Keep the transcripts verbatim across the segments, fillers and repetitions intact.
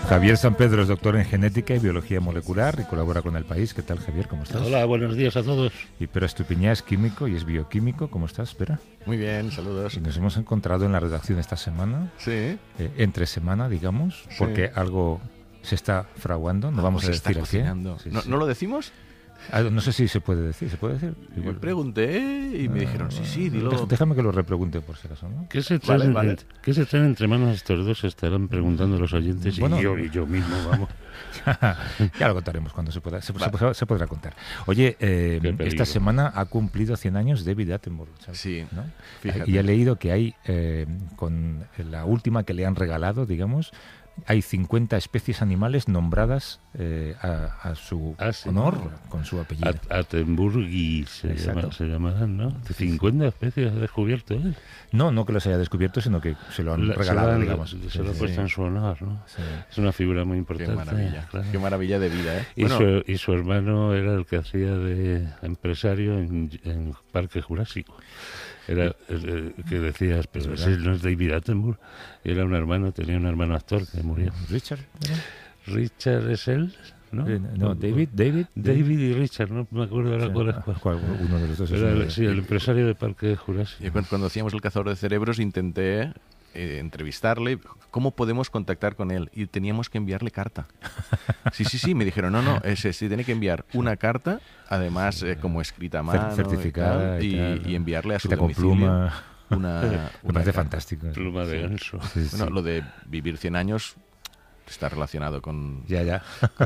Javier San Pedro es doctor en genética y biología molecular y colabora con El País. ¿Qué tal, Javier? ¿Cómo estás? Hola, buenos días a todos. Y Pere Estupiñá es químico y es bioquímico. ¿Cómo estás, Pere? Muy bien, saludos. Y nos hemos encontrado en la redacción esta semana, sí. eh, entre semana, digamos, sí. porque algo se está fraguando. No vamos a decir el qué. Sí, ¿No, sí. ¿No lo decimos? Ah, no sé si se puede decir, ¿se puede decir? Yo pregunté y me dijeron, sí, sí, dilo. Déjame que lo repregunte por si acaso, ¿no? ¿Qué se traen, vale, vale. ¿Qué se traen entre manos estos dos? Estarán preguntando los oyentes bueno, y yo y yo mismo, vamos. Ya lo contaremos cuando se pueda, se, vale. se, se podrá contar. Oye, eh, esta semana ha cumplido cien años David Attenborough, ¿sabes? Sí, ¿no? Fíjate. Y he leído que hay, eh, con la última que le han regalado, digamos, hay cincuenta especies animales nombradas eh, a, a su ah, sí, honor, no. con su apellido. Attenborough se, llama, se llamarán, ¿no? cincuenta especies ha descubierto él. No, no que los haya descubierto, sino que se lo han La, regalado, se lo han, digamos. Se sí, lo ha sí, puesto sí. en su honor, ¿no? Sí. Es una figura muy importante. Qué maravilla, claro. Qué maravilla de vida, ¿eh? Y, bueno, su, y su hermano era el que hacía de empresario en, en Parque Jurásico. Era el, el que decías, pero ese no es David Attenborough. Era un hermano, tenía un hermano actor que murió. Richard, ¿no? Richard es él, ¿no? Eh, no, David, David, David y Richard, no me acuerdo ahora sí, cuál es cuál. cuál. Uno de los dos. Era, es sí, el empresario de Parque Jurásico. Yo cuando, cuando hacíamos el cazador de cerebros intenté eh, entrevistarle. ¿Cómo podemos contactar con él? Y teníamos que enviarle carta. Sí, sí, sí. Me dijeron, no, no, ese sí tiene que enviar una carta, además eh, como escrita a mano, certificada y, tal, y, y, y enviarle a su domicilio. Con pluma. Una, Me una parece carta. fantástico. Pluma de ganso. Sí, sí. Bueno, lo de vivir cien años está relacionado con... Ya, ya.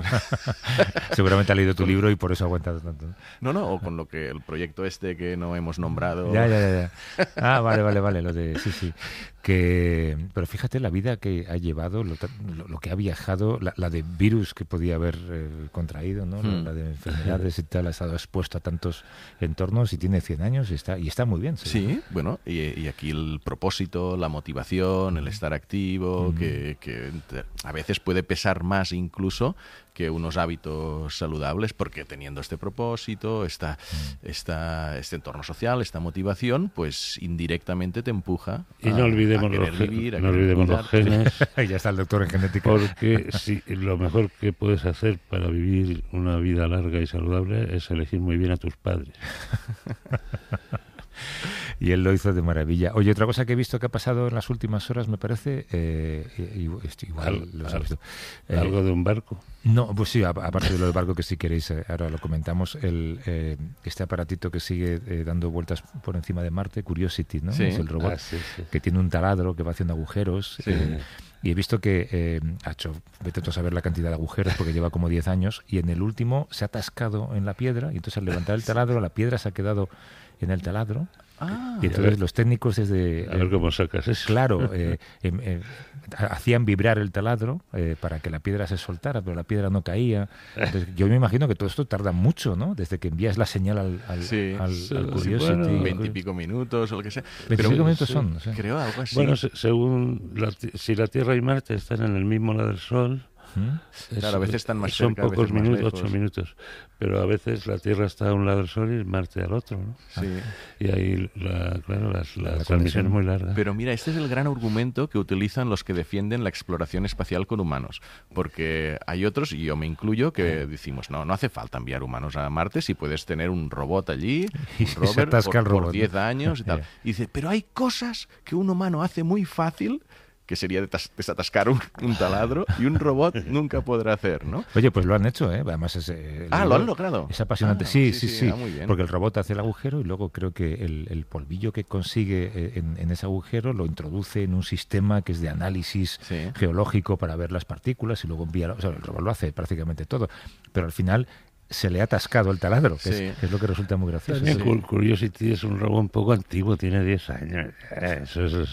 Seguramente ha leído tu libro y por eso ha aguantado tanto. No, no, o con lo que el proyecto este que no hemos nombrado. Ya, ya, ya. Ah, vale, vale, vale. Lo de, sí, sí. Que, pero fíjate la vida que ha llevado, lo, lo, lo que ha viajado, la, la de virus que podía haber eh, contraído, ¿no? Hmm. La de enfermedades y tal, ha estado expuesto a tantos entornos y tiene cien años y está, y está muy bien. Sí, sí, bueno, y, y aquí el propósito, la motivación, el estar activo, mm. que, que a veces puede pesar más incluso que unos hábitos saludables, porque teniendo este propósito, esta, mm. esta, este entorno social, esta motivación, pues indirectamente te empuja y no a, olvidemos a querer los, vivir, a no olvidemos los genes. Ya está el doctor en genética. Porque sí, lo mejor que puedes hacer para vivir una vida larga y saludable es elegir muy bien a tus padres. Y él lo hizo de maravilla. Oye, otra cosa que he visto que ha pasado en las últimas horas, me parece, eh, igual Al, lo al, visto. Eh, ¿Algo de un barco? No, pues sí, aparte de lo del barco, que si queréis, eh, ahora lo comentamos, el, eh, este aparatito que sigue eh, dando vueltas por encima de Marte, Curiosity, ¿no? Sí. Es el robot ah, sí, sí. que tiene un taladro que va haciendo agujeros. Sí. Eh, y he visto que eh, ha hecho, vete tú a saber la cantidad de agujeros, porque lleva como diez años, y en el último se ha atascado en la piedra, y entonces al levantar el taladro, la piedra se ha quedado en el taladro. Ah, y entonces los técnicos desde... A ver cómo sacas eso. Claro, eh, eh, eh, hacían vibrar el taladro eh, para que la piedra se soltara, pero la piedra no caía. Entonces, yo me imagino que todo esto tarda mucho, ¿no? Desde que envías la señal al, al, sí, al, sí, al Curiosity. Bueno, veintipico minutos o lo que sea. Veintipico minutos sí, son, sí. Creo algo así. Bueno, se, según la, si la Tierra y Marte están en el mismo lado del Sol... ¿Mm? Es, claro, a veces están más son cerca, pocos a veces minutos, más ocho minutos, pero a veces la Tierra está a un lado del Sol y Marte al otro, ¿no? Sí. Y ahí, la, claro, las, la, la transmisión es muy larga. Pero mira, este es el gran argumento que utilizan los que defienden la exploración espacial con humanos, porque hay otros, y yo me incluyo, que decimos, no, no hace falta enviar humanos a Marte si puedes tener un robot allí, un rover, por, por diez años y tal. Y dice, pero hay cosas que un humano hace muy fácil, que sería desatascar un, un taladro, y un robot nunca podrá hacer, ¿no? Oye, pues lo han hecho, ¿eh? Además es... Eh, ah, ¿lo han logrado? Es apasionante. Ah, sí, sí, sí, sí, sí. Ah, muy bien. Porque el robot hace el agujero y luego creo que el, el polvillo que consigue eh, en, en ese agujero lo introduce en un sistema que es de análisis sí. geológico para ver las partículas y luego envía... O sea, el robot lo hace prácticamente todo. Pero al final... se le ha atascado el taladro, que, sí. es, que es lo que resulta muy gracioso. Sí. Curiosity es un robot un poco antiguo, tiene diez años. Eso es